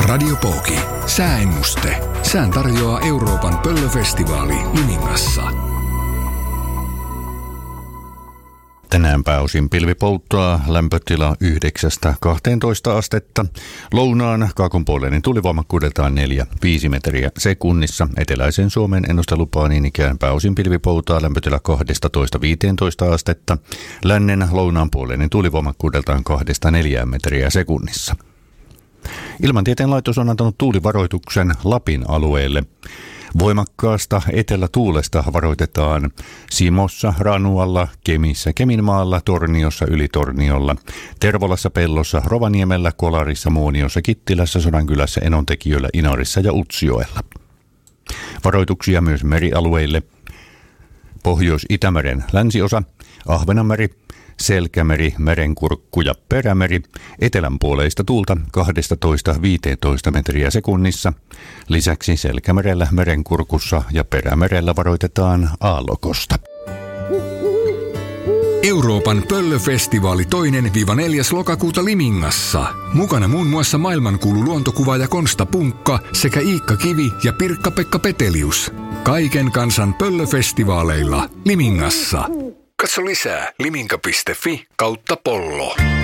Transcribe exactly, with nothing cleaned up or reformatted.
Radio Pouki. Sääennuste. Sään tarjoaa Euroopan pöllöfestivaali Limingassa. Tänään pääosin pilvipolttoa, lämpötila yhdeksästä kahteentoista astetta. Lounaan kaakonpuoleinen tulivoimakkuudeltaan neljä viisi metriä sekunnissa. Eteläisen Suomen ennustelupaa niin ikään pääosin pilvipolttoa, lämpötila kaksitoista viisitoista astetta. Lännen lounaanpuoleinen tulivoimakkuudeltaan kahdesta neljään metriä sekunnissa. Ilmantieteen laitos on antanut tuulivaroituksen Lapin alueelle. Voimakkaasta etelätuulesta varoitetaan Simossa, Ranualla, Kemissä, Keminmaalla, Torniossa, Ylitorniolla, Tervolassa, Pellossa, Rovaniemellä, Kolarissa, Muoniossa, Kittilässä, Sodankylässä, Enontekiöllä, Inarissa ja Utsjoella. Varoituksia myös merialueille. Pohjois-Itämeren länsiosa, Ahvenanmeri, Selkämeri, Merenkurkku ja Perämeri, etelänpuoleista tuulta kaksitoista viisitoista metriä sekunnissa. Lisäksi Selkämerellä, Merenkurkussa ja Perämerellä varoitetaan aallokosta. Euroopan pöllöfestivaali toinen neljäs lokakuuta Limingassa. Mukana muun muassa maailmankuulu luontokuvaaja Konsta Punkka sekä Iikka Kivi ja Pirkka-Pekka Petelius. Kaiken kansan pöllöfestivaaleilla Limingassa. Katso lisää liminka piste fi kautta pollo.